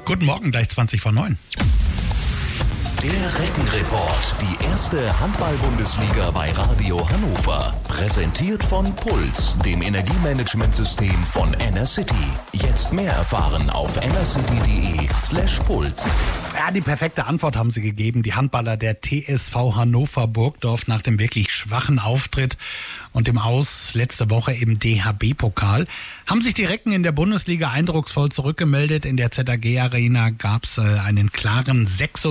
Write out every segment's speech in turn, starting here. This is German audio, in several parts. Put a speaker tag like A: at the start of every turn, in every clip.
A: Guten Morgen, gleich 20:09.
B: Der Reckenreport, die erste Handball-Bundesliga bei Radio Hannover. Präsentiert von Puls, dem Energiemanagementsystem von Enercity. Jetzt mehr erfahren auf enercity.de/puls.
A: Ja, die perfekte Antwort haben sie gegeben, die Handballer der TSV Hannover Burgdorf nach dem wirklich schwachen Auftritt und dem Aus letzte Woche im DHB-Pokal. Haben sich die Recken in der Bundesliga eindrucksvoll zurückgemeldet. In der ZAG-Arena gab es einen klaren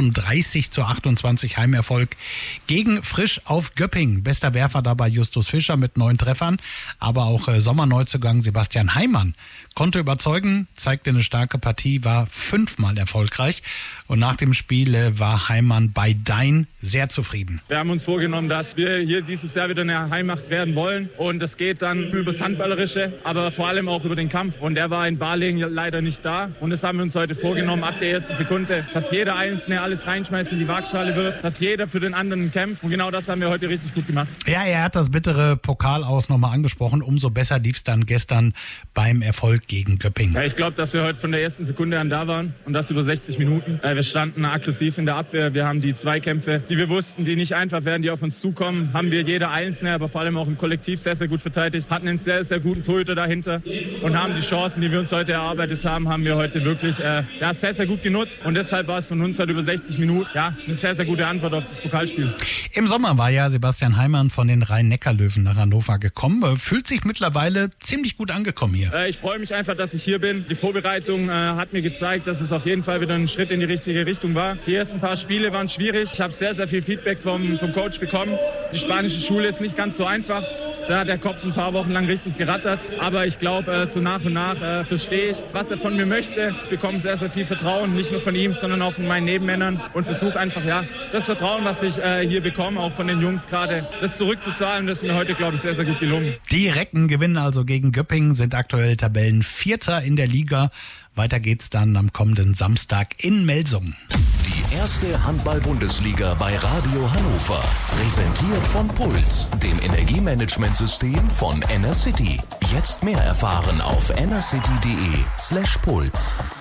A: 36:28 Heimerfolg gegen Frisch auf Göppingen. Bester Werfer dabei Justus Fischer mit 9 Treffern, aber auch Sommerneuzugang Sebastian Heimann konnte überzeugen, zeigte eine starke Partie, war 5-mal erfolgreich. Und nach dem Spiel war Heimann bei Dein sehr zufrieden.
C: Wir haben uns vorgenommen, dass wir hier dieses Jahr wieder eine Heimmacht werden wollen. Und das geht dann übers Handballerische, aber vor allem auch über den Kampf. Und der war in Balingen leider nicht da. Und das haben wir uns heute vorgenommen, ab der ersten Sekunde, dass jeder Einzelne alles reinschmeißt, in die Waagschale wirft, dass jeder für den anderen kämpft. Und genau das haben wir heute richtig gut gemacht.
A: Ja, er hat das bittere Pokal-Aus nochmal angesprochen. Umso besser lief es dann gestern beim Erfolg gegen Göppingen.
C: Ja, ich glaube, dass wir heute von der ersten Sekunde an da waren und das über 60 Minuten. Wir standen aggressiv in der Abwehr. Wir haben die Zweikämpfe, die wir wussten, die nicht einfach werden, die auf uns zukommen, haben wir jeder Einzelne, aber vor allem auch im Kollektiv sehr, sehr gut verteidigt. Hatten einen sehr, sehr guten Torhüter dahinter und haben die Chancen, die wir uns heute erarbeitet haben, haben wir heute wirklich sehr, sehr gut genutzt. Und deshalb war es von uns heute über 60 Minuten eine sehr, sehr gute Antwort auf das Pokalspiel.
A: Im Sommer war ja Sebastian Heimann von den Rhein-Neckar-Löwen nach Hannover gekommen. Fühlt sich mittlerweile ziemlich gut angekommen hier.
C: Ich freue mich einfach, dass ich hier bin. Die Vorbereitung hat mir gezeigt, dass es auf jeden Fall wieder ein Schritt in die richtige Richtung war. Die ersten paar Spiele waren schwierig. Ich habe sehr, sehr viel Feedback vom Coach bekommen. Die spanische Schule ist nicht ganz so einfach. Da hat der Kopf ein paar Wochen lang richtig gerattert. Aber ich glaube, so nach und nach verstehe ich, was er von mir möchte. Ich bekomme sehr, sehr viel Vertrauen, nicht nur von ihm, sondern auch von meinen Nebenmännern. Und versuche einfach, das Vertrauen, was ich hier bekomme, auch von den Jungs gerade, das zurückzuzahlen. Das ist mir heute, glaube ich, sehr, sehr gut gelungen.
A: Die Recken gewinnen also gegen Göppingen, sind aktuell Tabellenvierter in der Liga. Weiter geht's dann am kommenden Samstag in Melsungen.
B: Die erste Handball-Bundesliga bei Radio Hannover. Präsentiert von Puls, dem Energiemanagementsystem von Enercity. Jetzt mehr erfahren auf enercity.de/puls.